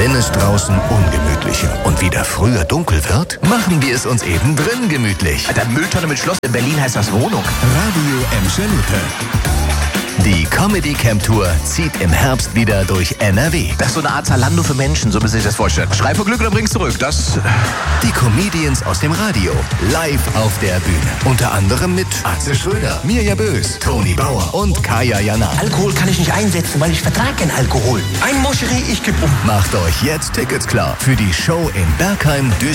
Wenn es draußen ungemütlicher und wieder früher dunkel wird, machen wir es uns eben drin gemütlich. Alter, Mülltonne mit Schloss. In Berlin heißt das Wohnung. Radio Emschelutte. Die Comedy Camp Tour zieht im Herbst wieder durch NRW. Das ist so eine Art Zalando für Menschen, so müssen Sie sich das vorstellen. Schrei vor Glück oder bring's zurück. Das... Die Comedians aus dem Radio, live auf der Bühne. Unter anderem mit Atze Schröder, Mirja Bös, Toni Bauer und Kaya Jana. Alkohol kann ich nicht einsetzen, weil ich vertrage keinen Alkohol. Ein Moscherie, ich geb um. Macht euch jetzt Tickets klar für die Show in Bergheim,